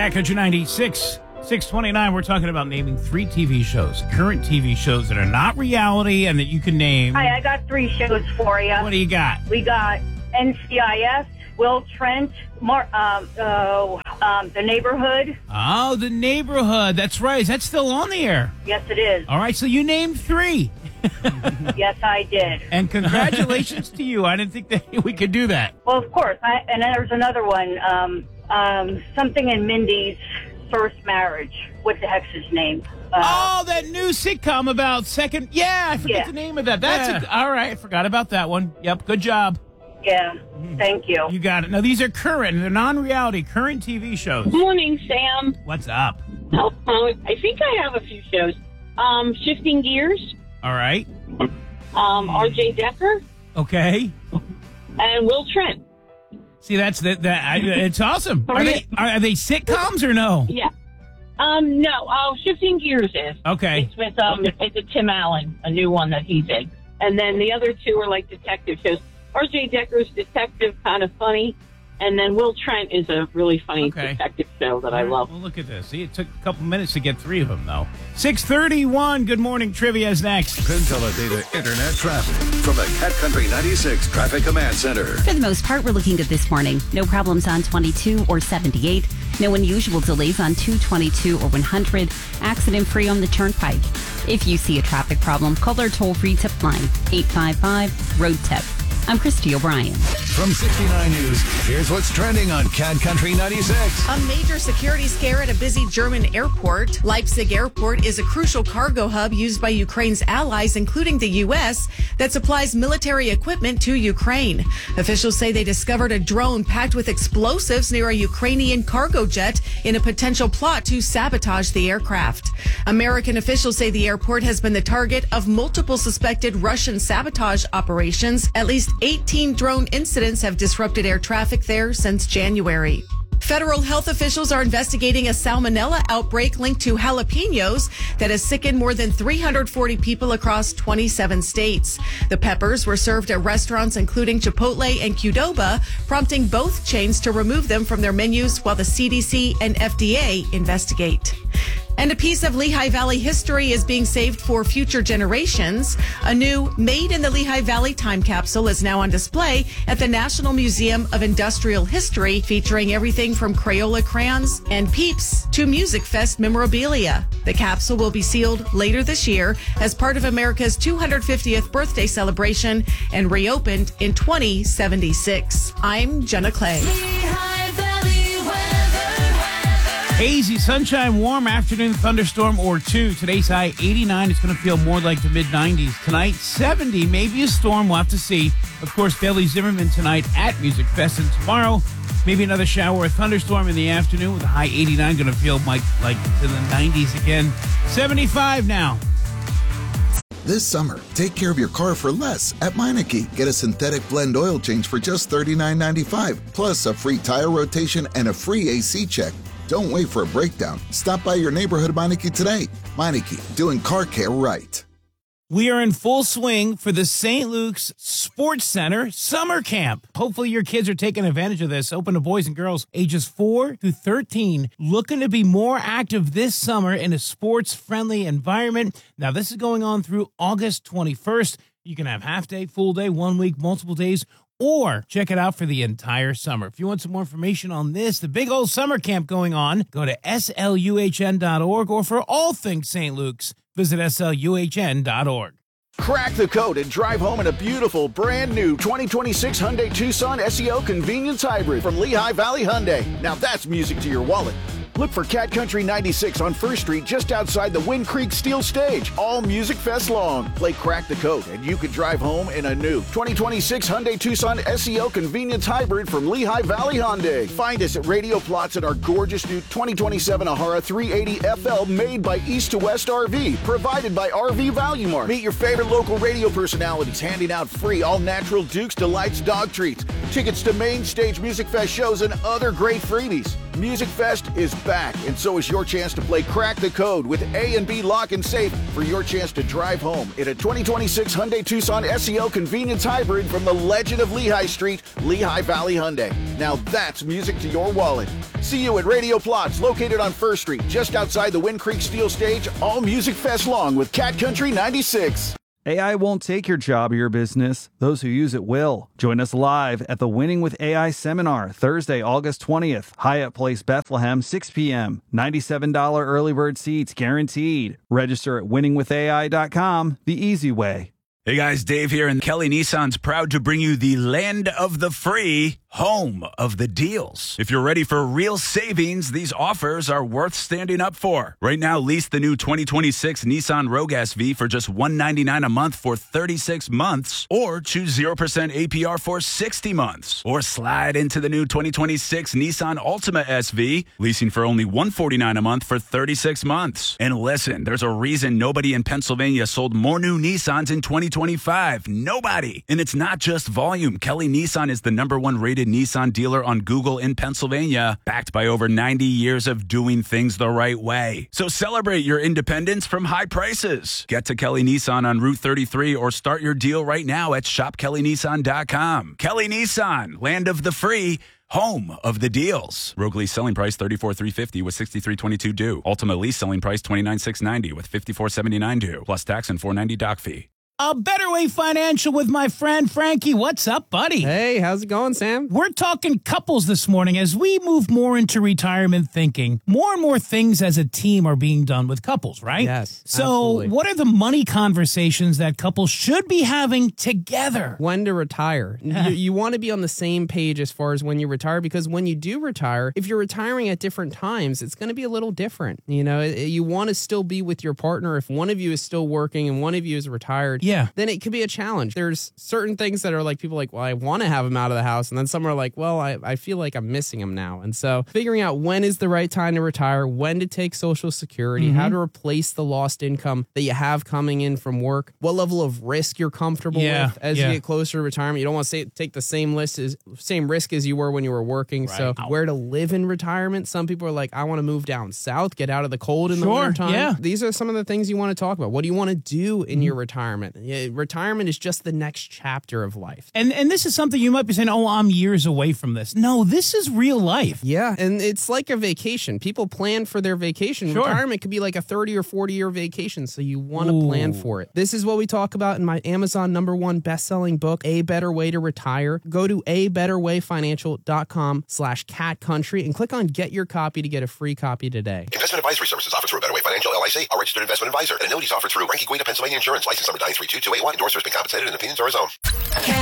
Cat Country 96, 629. We're talking about naming 3 TV shows, current TV shows that are not reality and that you can name. Hi, I got 3 shows for you. What do you got? We got NCIS, Will Trent, The Neighborhood. Oh, The Neighborhood. That's right. Is that still on the air? Yes, it is. All right, so you named 3. Yes, I did. And congratulations to you. I didn't think that we could do that. Well, of course. And then there's another one, something in Mindy's first marriage. What the heck's his name? That new sitcom about second. Yeah, I forget the name of that. That's all right. I forgot about that one. Yep, good job. Yeah, thank you. You got it. Now, these are current. They're non-reality, current TV shows. Good morning, Sam. What's up? I think I have a few shows. Shifting Gears. All right. R.J. Decker. Okay. And Will Trent. See, that's it's awesome. Are they sitcoms or no? Yeah. No. Shifting Gears is. Okay. It's with it's a Tim Allen, a new one that he did. And then the other 2 are like detective shows. R.J. Decker's detective, kind of funny. And then Will Trent is a really funny detective show that I love. Well, look at this. See, it took a couple minutes to get 3 of them, though. 6:31. Good morning. Trivia is next. PinTeleData Internet traffic from the Cat Country 96 Traffic Command Center. For the most part, we're looking good this morning. No problems on 22 or 78. No unusual delays on 222 or 100. Accident-free on the Turnpike. If you see a traffic problem, call our toll-free tip line, 855-ROAD-TIP. I'm Christy O'Brien. From 69 News, here's what's trending on Cat Country 96. A major security scare at a busy German airport. Leipzig Airport is a crucial cargo hub used by Ukraine's allies, including the U.S., that supplies military equipment to Ukraine. Officials say they discovered a drone packed with explosives near a Ukrainian cargo jet in a potential plot to sabotage the aircraft. American officials say the airport has been the target of multiple suspected Russian sabotage operations. At least 18 drone incidents have disrupted air traffic there since January. Federal health officials are investigating a salmonella outbreak linked to jalapenos that has sickened more than 340 people across 27 states. The peppers were served at restaurants including Chipotle and Qdoba, prompting both chains to remove them from their menus while the CDC and FDA investigate. And a piece of Lehigh Valley history is being saved for future generations. A new Made in the Lehigh Valley time capsule is now on display at the National Museum of Industrial History, featuring everything from Crayola crayons and Peeps to Music Fest memorabilia. The capsule will be sealed later this year as part of America's 250th birthday celebration and reopened in 2076. I'm Jenna Clay. Hazy, sunshine, warm afternoon thunderstorm or 2. Today's high 89. It's going to feel more like the mid-90s. Tonight, 70. Maybe a storm. We'll have to see. Of course, Bailey Zimmerman tonight at Music Fest. And tomorrow, maybe another shower or thunderstorm in the afternoon with a high 89. Going to feel like to the 90s again. 75 now. This summer, take care of your car for less at Meineke. Get a synthetic blend oil change for just $39.95, plus a free tire rotation and a free AC check. Don't wait for a breakdown. Stop by your neighborhood Meineke today. Meineke, doing car care right. We are in full swing for the St. Luke's Sports Center Summer Camp. Hopefully your kids are taking advantage of this. Open to boys and girls ages 4 through 13, looking to be more active this summer in a sports-friendly environment. Now, this is going on through August 21st. You can have half day, full day, 1 week, multiple days, or check it out for the entire summer. If you want some more information on this, the big old summer camp going on, go to sluhn.org, or for all things St. Luke's, visit sluhn.org. Crack the code and drive home in a beautiful, brand new 2026 Hyundai Tucson SEO Convenience Hybrid from Lehigh Valley Hyundai. Now that's music to your wallet. Look for Cat Country 96 on First Street just outside the Wind Creek Steel Stage, all Music Fest long. Play Crack the Code and you could drive home in a new 2026 Hyundai Tucson SEO Convenience Hybrid from Lehigh Valley Hyundai. Find us at Radio Plots in our gorgeous new 2027 Ahara 380 FL made by East to West RV, provided by RV Value Mart. Meet your favorite local radio personalities handing out free all-natural Duke's Delights dog treats, tickets to main stage Music Fest shows, and other great freebies. Music Fest is back, and so is your chance to play Crack the Code with A&B Lock and Safe for your chance to drive home in a 2026 Hyundai Tucson SEO Convenience Hybrid from the legend of Lehigh Street, Lehigh Valley Hyundai. Now that's music to your wallet. See you at Radio Plots, located on First Street, just outside the Wind Creek Steel Stage, all Music Fest long with Cat Country 96. AI won't take your job or your business. Those who use it will. Join us live at the Winning with AI seminar, Thursday, August 20th, Hyatt Place, Bethlehem, 6 p.m. $97 early bird seats guaranteed. Register at winningwithai.com, the easy way. Hey guys, Dave here, and Kelly Nissan's proud to bring you the land of the free, home of the deals. If you're ready for real savings, these offers are worth standing up for. Right now, lease the new 2026 Nissan Rogue SV for just $199 a month for 36 months, or choose 0% APR for 60 months, or slide into the new 2026 Nissan Altima SV, leasing for only $149 a month for 36 months. And listen, there's a reason nobody in Pennsylvania sold more new Nissans in 2025. Nobody. And it's not just volume. Kelly Nissan is the #1 rated Nissan dealer on Google in Pennsylvania, backed by over 90 years of doing things the right way. So celebrate your independence from high prices. Get to Kelly Nissan on Route 33 or start your deal right now at shopkellynissan.com. Kelly Nissan, land of the free, home of the deals. Rogue lease selling price $34,350 with $63,22 due. Ultimate lease selling price $29,690 with $54,79 due, plus tax and $490 doc fee. A Better Way Financial with my friend Frankie. What's up, buddy? Hey, how's it going, Sam? We're talking couples this morning as we move more into retirement thinking. More and more things as a team are being done with couples, right? Yes, So absolutely. what are the money conversations that couples should be having together? When to retire. You want to be on the same page as far as when you retire, because when you do retire, if you're retiring at different times, it's going to be a little different. You know, you want to still be with your partner. If one of you is still working and one of you is retired, then it could be a challenge. There's certain things that are like, people are like, well, I want to have him out of the house. And then some are like, well, I feel like I'm missing him now. And so figuring out when is the right time to retire, when to take Social Security, how to replace the lost income that you have coming in from work, what level of risk you're comfortable with as you get closer to retirement. You don't want to take the same risk as you were when you were working. Right. So where to live in retirement. Some people are like, I want to move down south, get out of the cold in the wintertime. Yeah. These are some of the things you want to talk about. What do you want to do in your retirement? Retirement is just the next chapter of life. And this is something you might be saying, oh, I'm years away from this. No, this is real life. Yeah, and it's like a vacation. People plan for their vacation. Sure. Retirement could be like a 30 or 40-year vacation, so you want to plan for it. This is what we talk about in my Amazon #1 best-selling book, A Better Way to Retire. Go to abetterwayfinancial.com/catcountry and click on Get Your Copy to get a free copy today. Investment advisory services offered through A Better Way Financial, LIC, a registered investment advisor. And annuities offered through Ranky Guida, Pennsylvania Insurance, license number 932281. Endorser has been compensated and opinions are his own.